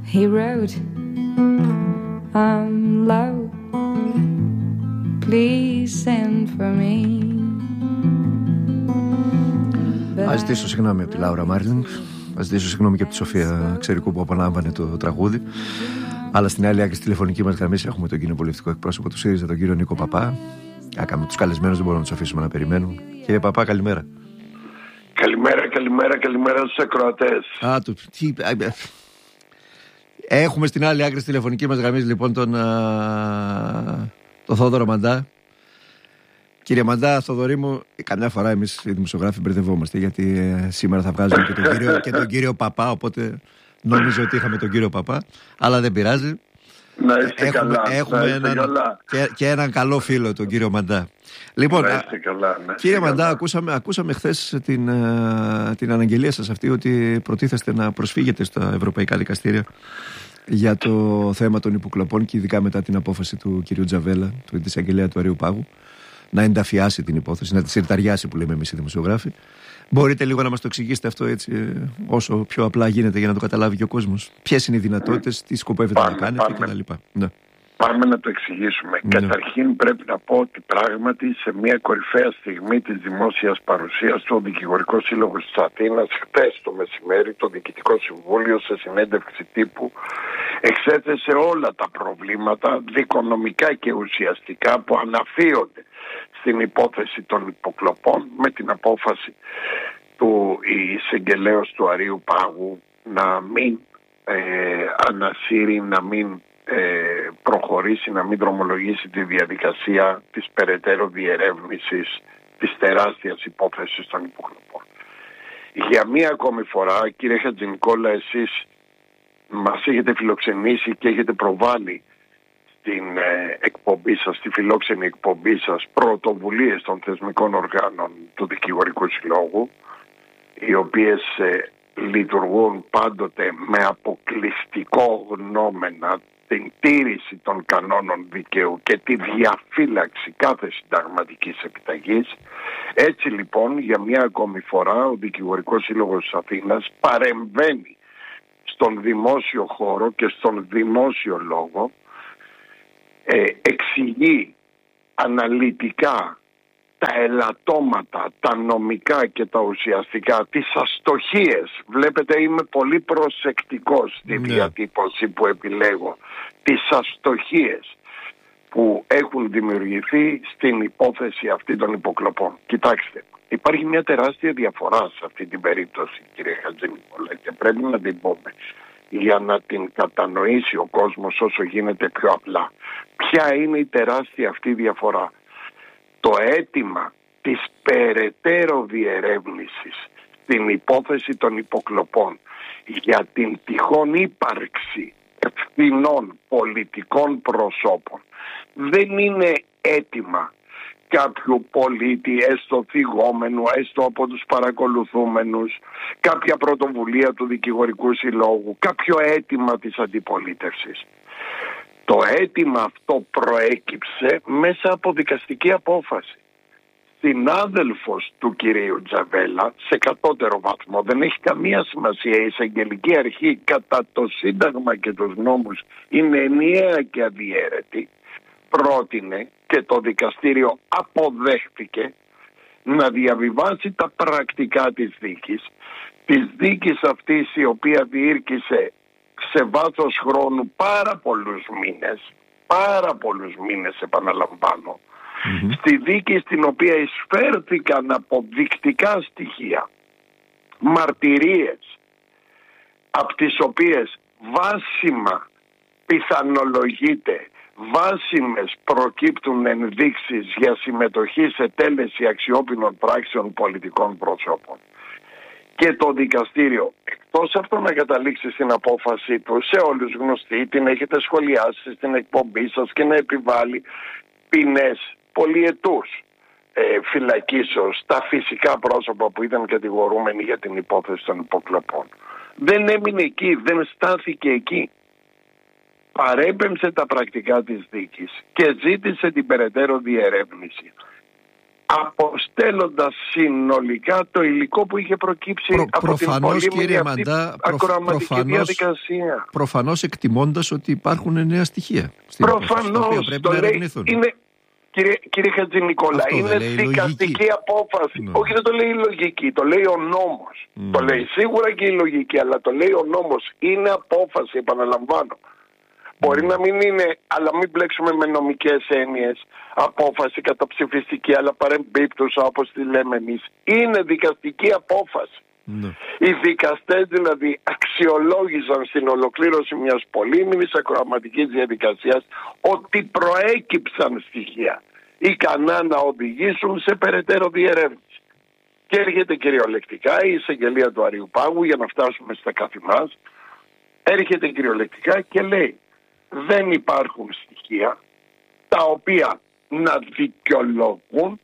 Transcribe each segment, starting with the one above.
he wrote, I'm low, please send for me. Ας ζητήσω συγγνώμη από τη Λάουρα Μάρλινγκ, ας ζητήσω συγγνώμη και από τη Σοφία Ξερικού που απολάμβανε το τραγούδι. Αλλά στην άλλη άκρη στη τηλεφωνική μας γραμμή έχουμε τον κοινοβουλευτικό εκπρόσωπο του ΣΥΡΙΖΑ, τον κύριο Νίκο Παπά. Άκαμε τους καλεσμένους, δεν μπορούμε να τους αφήσουμε να περιμένουν. Κύριε Παπά, καλημέρα. Καλημέρα στους ακροατές. Έχουμε στην άλλη άκρη στη τηλεφωνική μας γραμμή λοιπόν τον Θόδωρο Μαντά. Κύριε Μαντά, Θοδωρή μου, καμιά φορά εμείς οι δημοσιογράφοι μπερδευόμαστε, γιατί σήμερα θα βγάζουμε και τον κύριο Παπά, οπότε νόμιζα ότι είχαμε τον κύριο Παπά, αλλά δεν πειράζει. Να είστε καλά. Έχουμε και έναν καλό φίλο, τον κύριο Μαντά. Λοιπόν, κύριε Μαντά, ακούσαμε χθες την αναγγελία σας αυτή ότι προτίθεστε να προσφύγετε στα ευρωπαϊκά δικαστήρια για το θέμα των υποκλοπών και ειδικά μετά την απόφαση του κυρίου Τζαβέλα, του εισαγγελέα του Αρείου Πάγου, να ενταφιάσει την υπόθεση, να τη συρταριάσει που λέμε εμείς οι δημοσιογράφοι. Μπορείτε λίγο να μας το εξηγήσετε αυτό έτσι, όσο πιο απλά γίνεται, για να το καταλάβει και ο κόσμος? Ποιες είναι οι δυνατότητες, τι σκοπεύετε να κάνετε κτλ. Ναι. Πάμε να το εξηγήσουμε. Ναι. Καταρχήν πρέπει να πω ότι πράγματι σε μια κορυφαία στιγμή της δημόσιας παρουσίας του, ο Δικηγορικός Σύλλογος της Αθήνας χτες το μεσημέρι, το Διοικητικό Συμβούλιο σε συνέντευξη τύπου εξέθεσε όλα τα προβλήματα δικονομικά και ουσιαστικά που αναφύονται στην υπόθεση των υποκλοπών με την απόφαση του εισαγγελέως του Αρείου Πάγου να μην ανασύρει, να μην προχωρήσει, να μην δρομολογήσει τη διαδικασία της περαιτέρω διερεύνησης της τεράστιας υπόθεσης των υποκλοπών. Για μία ακόμη φορά, κύριε Χατζηνικόλα, εσείς μας έχετε φιλοξενήσει και έχετε προβάλει στην εκπομπή σας, στη φιλόξενη εκπομπή σας, πρωτοβουλίες των θεσμικών οργάνων του Δικηγορικού Συλλόγου, οι οποίες λειτουργούν πάντοτε με αποκλειστικό γνώμενα την τήρηση των κανόνων δικαίου και τη διαφύλαξη κάθε συνταγματικής επιταγής. Έτσι λοιπόν, για μια ακόμη φορά, ο Δικηγορικός Σύλλογος της Αθήνας παρεμβαίνει στον δημόσιο χώρο και στον δημόσιο λόγο, εξηγεί αναλυτικά τα ελαττώματα, τα νομικά και τα ουσιαστικά, τις αστοχίες. Βλέπετε, είμαι πολύ προσεκτικός στη διατύπωση που επιλέγω. Τις αστοχίες που έχουν δημιουργηθεί στην υπόθεση αυτή των υποκλοπών. Κοιτάξτε, υπάρχει μια τεράστια διαφορά σε αυτή την περίπτωση, κύριε Χατζηνικόλα, και πρέπει να την πούμε για να την κατανοήσει ο κόσμος όσο γίνεται πιο απλά. Ποια είναι η τεράστια αυτή διαφορά? Το αίτημα της περαιτέρω διερεύνησης στην υπόθεση των υποκλοπών για την τυχόν ύπαρξη ευθυνών πολιτικών προσώπων δεν είναι αίτημα κάποιου πολίτη, έστω θυγόμενου, έστω από τους παρακολουθούμενους, κάποια πρωτοβουλία του Δικηγορικού Συλλόγου, κάποιο αίτημα της αντιπολίτευσης. Το αίτημα αυτό προέκυψε μέσα από δικαστική απόφαση. Συνάδελφος του κυρίου Τζαβέλα, σε κατώτερο βαθμό, δεν έχει καμία σημασία, η εισαγγελική αρχή κατά το Σύνταγμα και τους νόμους είναι ενιαία και αδιαίρετη, πρότεινε και το δικαστήριο αποδέχτηκε να διαβιβάσει τα πρακτικά της δίκης αυτής, η οποία διήρκησε σε βάθος χρόνου πάρα πολλούς μήνες επαναλαμβάνω, στη δίκη στην οποία εισφέρθηκαν αποδεικτικά στοιχεία, μαρτυρίες, από τις οποίες βάσιμα πιθανολογείται, βάσιμες προκύπτουν ενδείξεις για συμμετοχή σε τέλεση αξιόπινων πράξεων πολιτικών προσώπων. Και το δικαστήριο, εκτός αυτό να καταλήξει στην απόφαση του, σε όλους γνωστή, την έχετε σχολιάσει στην εκπομπή σας, και να επιβάλλει ποινές πολυετούς φυλακίσεως στα φυσικά πρόσωπα που ήταν κατηγορούμενοι για την υπόθεση των υποκλοπών. Δεν έμεινε εκεί, δεν στάθηκε εκεί. Παρέπεμψε τα πρακτικά της δίκης και ζήτησε την περαιτέρω διερεύνηση. αποστέλλοντας συνολικά το υλικό που είχε προκύψει από την πολύμηνη αυτή ακροαματική διαδικασία. Προφανώς εκτιμώντας ότι υπάρχουν νέα στοιχεία. Προφανώς, το λέει, είναι, κύριε Χατζηνικόλα, είναι δικαστική απόφαση. Ναι. Όχι, δεν το λέει η λογική, το λέει ο νόμος. Το λέει σίγουρα και η λογική, αλλά το λέει ο νόμος. Είναι απόφαση, επαναλαμβάνω. Μπορεί να μην είναι, αλλά μην μπλέξουμε με νομικές έννοιες, απόφαση καταψηφιστική, αλλά παρεμπίπτουσα όπως τη λέμε εμείς. Είναι δικαστική απόφαση. Ναι. Οι δικαστές δηλαδή αξιολόγησαν στην ολοκλήρωση μιας πολύμηνης ακροαματικής διαδικασίας ότι προέκυψαν στοιχεία ικανά να οδηγήσουν σε περαιτέρω διερεύνηση. Και έρχεται κυριολεκτικά η εισαγγελία του Αριουπάγου, για να φτάσουμε στα καθη μας, έρχεται κυριολεκτικά και λέει: δεν υπάρχουν στοιχεία τα οποία να δικαιολογούν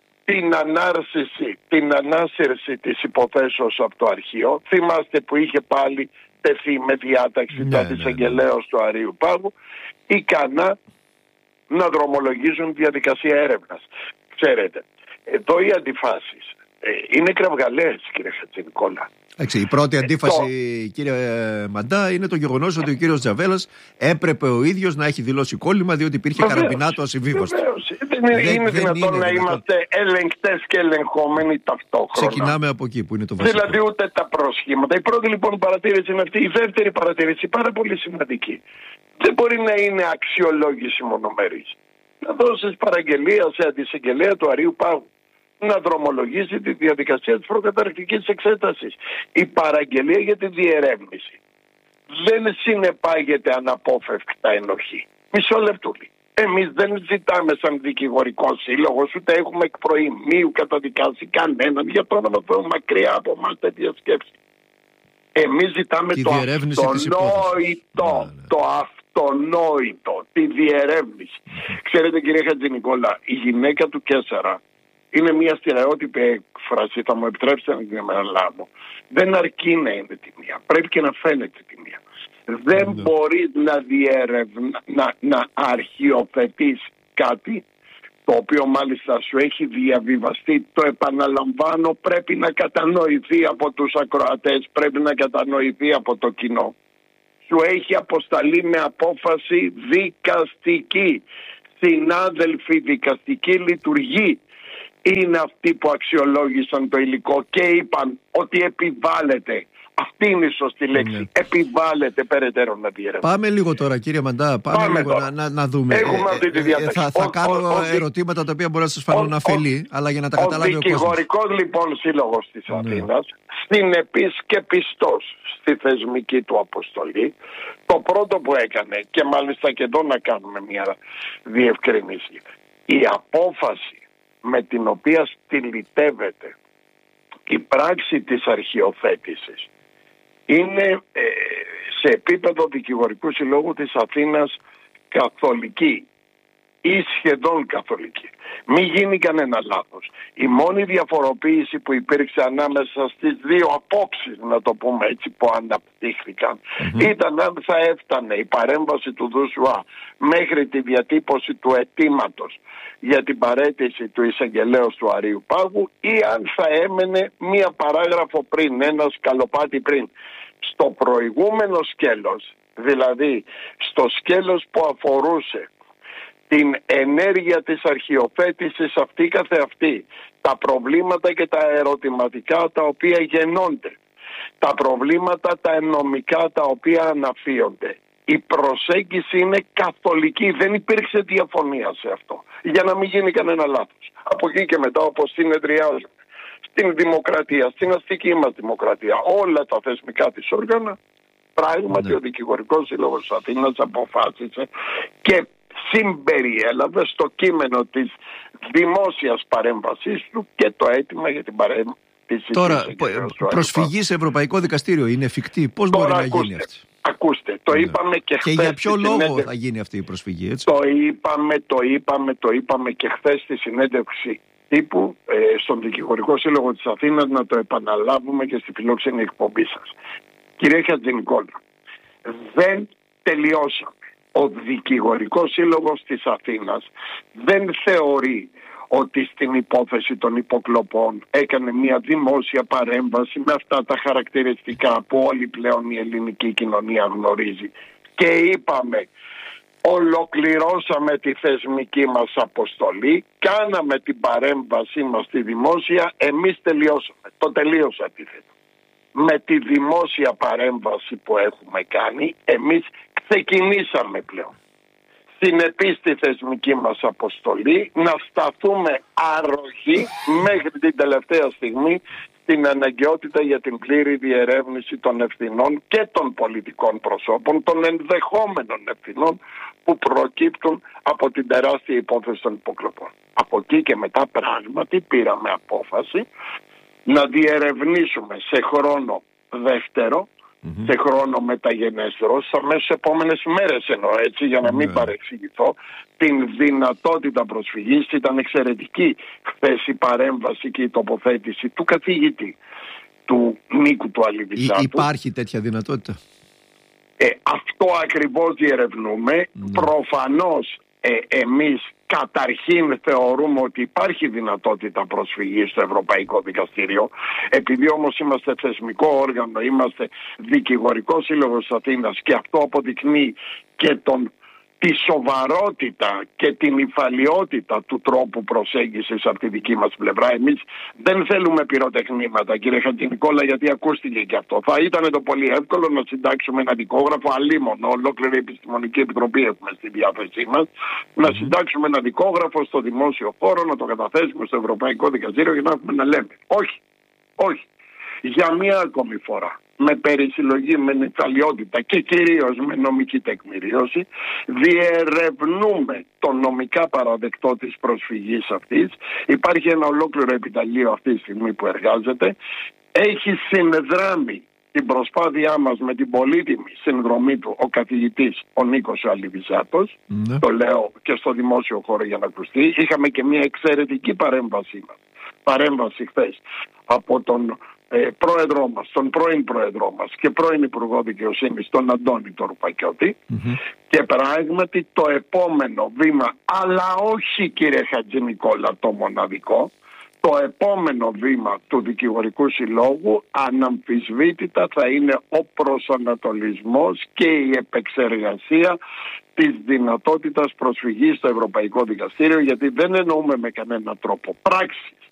την ανάσυρση της υποθέσεως από το αρχείο. Θυμάστε που είχε πάλι τεθεί με διάταξη της εισαγγελέως του Αριουπάγου, ικανά να δρομολογήσουν διαδικασία έρευνας. Ξέρετε, εδώ οι αντιφάσεις είναι κραυγαλαίες, κύριε Χατζηνικόλα. Η πρώτη αντίφαση, κύριε Μαντά, είναι το γεγονός ότι ο κύριος Τζαβέλας έπρεπε ο ίδιος να έχει δηλώσει κόλλημα, διότι υπήρχε καραμπινάτο ασυμβίβαστο. Είναι δυνατόν να είμαστε ελεγκτές και ελεγχόμενοι ταυτόχρονα. Ξεκινάμε από εκεί που είναι το βασικό. Δηλαδή ούτε τα προσχήματα. Η πρώτη λοιπόν παρατήρηση είναι αυτή. Η δεύτερη παρατήρηση, πάρα πολύ σημαντική. Δεν μπορεί να είναι αξιολόγηση μονομερής. Να δώσεις παραγγελία σε αντισαγγελέα του Αριουπάγου να δρομολογήσει τη διαδικασία της προκαταρκτικής εξέτασης. Η παραγγελία για τη διερεύνηση δεν συνεπάγεται αναπόφευκτα ενοχή. Μισό λεπτούλι. Εμείς δεν ζητάμε σαν δικηγορικό σύλλογο, ούτε έχουμε εκ προημίου καταδικάσει κανέναν, για το όνομα του Θεού, μακριά από εμάς τέτοια σκέψη. Εμείς ζητάμε το αυτονόητο, τη διερεύνηση. Ξέρετε, κύριε Χατζηνικόλα, η γυναίκα του Κέσσαρα είναι μια στερεότυπη έκφραση, θα μου επιτρέψετε να την επαναλάβω. Δεν αρκεί να είναι τη μία, πρέπει και να φαίνεται τη μία. Δεν μπορεί να αρχιοθετείς κάτι το οποίο μάλιστα σου έχει διαβιβαστεί, το επαναλαμβάνω, πρέπει να κατανοηθεί από τους ακροατές, πρέπει να κατανοηθεί από το κοινό. Σου έχει αποσταλεί με απόφαση δικαστική. Συνάδελφοι, δικαστική λειτουργεί είναι αυτοί που αξιολόγησαν το υλικό και είπαν ότι επιβάλλεται. Αυτή είναι η σωστή λέξη. Επιβάλλεται περαιτέρω να διερευνηθεί. Πάμε λίγο τώρα, κύριε Μαντά, πάμε λίγο να δούμε. Έχουμε αυτή τη διάταξη. Θα κάνω ερωτήματα τα οποία μπορεί να σας φανούν αφελή, αλλά για να τα καταλάβει ο κόσμος. Ο δικηγορικός λοιπόν σύλλογος της Αθήνας, συνεπής και πιστός στη θεσμική του αποστολή, το πρώτο που έκανε, και μάλιστα και εδώ να κάνουμε μια διευκρίνηση, η απόφαση με την οποία στυλιτεύεται η πράξη της αρχιοθέτησης είναι σε επίπεδο δικηγορικού συλλόγου της Αθήνας καθολική ή σχεδόν καθολική. Μην γίνει κανένα λάθος. Η μόνη διαφοροποίηση που υπήρξε ανάμεσα στις δύο απόψεις, να το πούμε έτσι, που αναπτύχθηκαν, ήταν αν θα έφτανε η παρέμβαση του ΔΟΣΟΑ μέχρι τη διατύπωση του αιτήματος για την παραίτηση του εισαγγελέως του Αριουπάγου ή αν θα έμενε μία παράγραφο πριν, ένα σκαλοπάτι πριν. Στο προηγούμενο σκέλος, δηλαδή στο σκέλος που αφορούσε την ενέργεια της αρχιοθέτησης αυτή καθεαυτή, τα προβλήματα και τα ερωτηματικά τα οποία γεννώνται, τα προβλήματα τα νομικά τα οποία αναφύονται, η προσέγγιση είναι καθολική, δεν υπήρξε διαφωνία σε αυτό, για να μην γίνει κανένα λάθος. Από εκεί και μετά, όπως συνεδριάζουμε στην δημοκρατία, στην αστική μας δημοκρατία, όλα τα θεσμικά της όργανα, πράγματι ο Δικηγορικός Σύλλογος Αθήνας αποφάσισε και συμπεριέλαβε στο κείμενο της δημόσιας παρέμβασής του και το αίτημα για την παρέμβαση. Τώρα, προσφυγή σε Ευρωπαϊκό Δικαστήριο είναι εφικτή? Πώς μπορεί να γίνει αυτή? Ακούστε, το είπαμε και χθες. Και για ποιο λόγο θα γίνει αυτή η προσφυγή, έτσι? Το είπαμε και χθες στη συνέντευξη τύπου στον Δικηγορικό Σύλλογο της Αθήνας, να το επαναλάβουμε και στη φιλόξενη εκπομπή σας. Κύριε Χατζηνικόλα, δεν τελειώσαμε. Ο Δικηγορικός Σύλλογος της Αθήνας δεν θεωρεί ότι στην υπόθεση των υποκλοπών έκανε μια δημόσια παρέμβαση με αυτά τα χαρακτηριστικά που όλη πλέον η ελληνική κοινωνία γνωρίζει. Και είπαμε, ολοκληρώσαμε τη θεσμική μας αποστολή, κάναμε την παρέμβασή μας στη δημόσια, εμείς τελειώσαμε. Το τελείωσα αντίθετα. Με τη δημόσια παρέμβαση που έχουμε κάνει, εμείς ξεκινήσαμε πλέον συνεπείς στη θεσμική μας αποστολή να σταθούμε άρροχοι μέχρι την τελευταία στιγμή στην αναγκαιότητα για την πλήρη διερεύνηση των ευθυνών και των πολιτικών προσώπων, των ενδεχόμενων ευθυνών που προκύπτουν από την τεράστια υπόθεση των υποκλοπών. Από εκεί και μετά πράγματι πήραμε απόφαση να διερευνήσουμε σε χρόνο δεύτερο, σε χρόνο μεταγενέστερο, στα μέσα επόμενες μέρες εννοώ, έτσι, για να μην παρεξηγηθώ, την δυνατότητα προσφυγής. Ήταν εξαιρετική χθες η παρέμβαση και η τοποθέτηση του καθηγητή του Νίκου του Αλιβιζάτου. Υπάρχει τέτοια δυνατότητα? Αυτό ακριβώς διερευνούμε. Προφανώς εμείς καταρχήν θεωρούμε ότι υπάρχει δυνατότητα προσφυγής στο Ευρωπαϊκό Δικαστήριο. Επειδή όμως είμαστε θεσμικό όργανο, είμαστε δικηγορικό σύλλογος Αθήνας και αυτό αποδεικνύει και τη σοβαρότητα και την υφαλιότητα του τρόπου προσέγγισης από τη δική μας πλευρά. Εμείς δεν θέλουμε πυροτεχνήματα, κύριε Χατζηνικόλα, γιατί ακούστηκε και αυτό. Θα ήταν το πολύ εύκολο να συντάξουμε ένα δικόγραφο, αλίμονο, ολόκληρη επιστημονική επιτροπή έχουμε στη διάθεσή μας, να συντάξουμε ένα δικόγραφο στο δημόσιο χώρο, να το καταθέσουμε στο Ευρωπαϊκό Δικαστήριο και να έχουμε να λέμε. Όχι, όχι. Για μία ακόμη φορά, με περισυλλογή, με νυφαλιότητα και κυρίως με νομική τεκμηρίωση, διερευνούμε το νομικά παραδεκτό της προσφυγής αυτής. Υπάρχει ένα ολόκληρο επιταλείο αυτή τη στιγμή που εργάζεται. Έχει συνδράμει την προσπάθειά μας με την πολύτιμη συνδρομή του ο καθηγητής ο Νίκος ο Αλιβιζάτος. Το λέω και στο δημόσιο χώρο για να ακουστεί. Είχαμε και μια εξαιρετική παρέμβαση χθες από τον πρόεδρό μας, τον πρώην πρόεδρό μας και πρώην Υπουργό Δικαιοσύνης, τον Αντώνη τον Ρουπακιώτη. Και πράγματι το επόμενο βήμα, αλλά όχι κύριε Χατζηνικόλα το μοναδικό, το επόμενο βήμα του Δικηγορικού Συλλόγου αναμφισβήτητα θα είναι ο προσανατολισμός και η επεξεργασία της δυνατότητας προσφυγής στο Ευρωπαϊκό Δικαστήριο, γιατί δεν εννοούμε με κανένα τρόπο πράξεις.